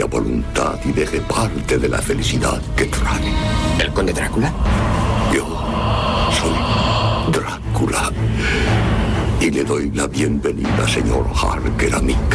propia voluntad y deje parte de la felicidad que trae. ¿El conde Drácula? Yo soy Drácula. Y le doy la bienvenida, señor Harker, a mi